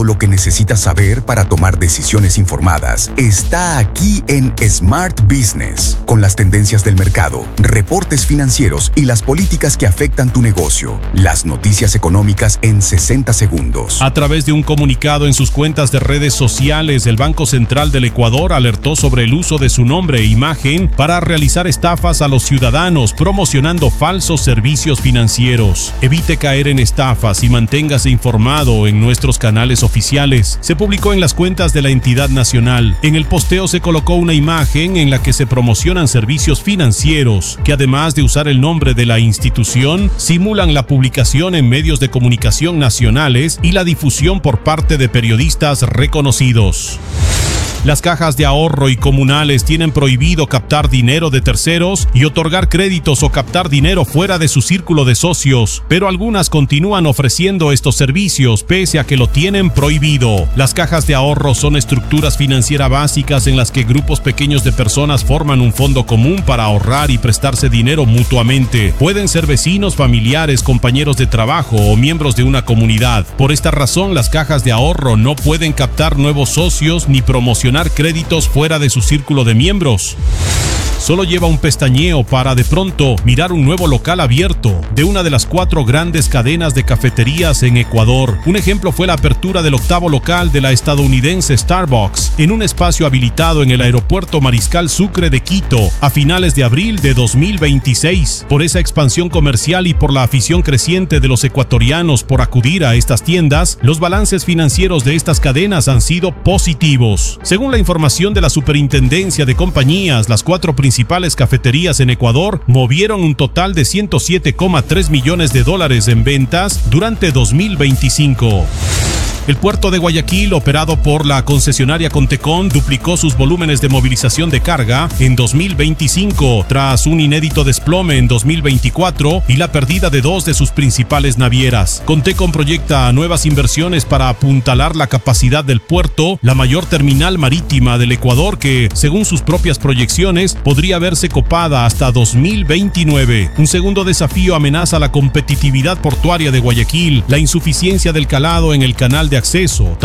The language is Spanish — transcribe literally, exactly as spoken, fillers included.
Todo lo que necesitas saber para tomar decisiones informadas está aquí en Smart Business, con las tendencias del mercado, reportes financieros y las políticas que afectan tu negocio. Las noticias económicas en sesenta segundos. A través de un comunicado en sus cuentas de redes sociales, el Banco Central del Ecuador alertó sobre el uso de su nombre e imagen para realizar estafas a los ciudadanos, promocionando falsos servicios financieros. Evite caer en estafas y manténgase informado en nuestros canales oficiales. Se publicó en las cuentas de la entidad nacional. En el posteo se colocó una imagen en la que se promocionan servicios financieros que, además de usar el nombre de la institución, simulan la publicación en medios de comunicación nacionales y la difusión por parte de periodistas reconocidos. Las cajas de ahorro y comunales tienen prohibido captar dinero de terceros y otorgar créditos o captar dinero fuera de su círculo de socios, pero algunas continúan ofreciendo estos servicios pese a que lo tienen prohibido. Las cajas de ahorro son estructuras financieras básicas en las que grupos pequeños de personas forman un fondo común para ahorrar y prestarse dinero mutuamente. Pueden ser vecinos, familiares, compañeros de trabajo o miembros de una comunidad. Por esta razón, las cajas de ahorro no pueden captar nuevos socios ni promocionar créditos fuera de su círculo de miembros. Solo lleva un pestañeo para de pronto mirar un nuevo local abierto de una de las cuatro grandes cadenas de cafeterías en Ecuador. Un ejemplo fue la apertura del octavo local de la estadounidense Starbucks en un espacio habilitado en el aeropuerto Mariscal Sucre de Quito a finales de abril de dos mil veintiséis. Por esa expansión comercial y por la afición creciente de los ecuatorianos por acudir a estas tiendas, los balances financieros de estas cadenas han sido positivos. Según la información de la Superintendencia de Compañías, las cuatro principales principales cafeterías en Ecuador movieron un total de ciento siete coma tres millones de dólares en ventas durante dos mil veinticinco. El puerto de Guayaquil, operado por la concesionaria Contecon, duplicó sus volúmenes de movilización de carga en dos mil veinticinco, tras un inédito desplome en dos mil veinticuatro y la pérdida de dos de sus principales navieras. Contecon proyecta nuevas inversiones para apuntalar la capacidad del puerto, la mayor terminal marítima del Ecuador que, según sus propias proyecciones, podría verse copada hasta dos mil veintinueve. Un segundo desafío amenaza la competitividad portuaria de Guayaquil, la insuficiencia del calado en el canal de acceso,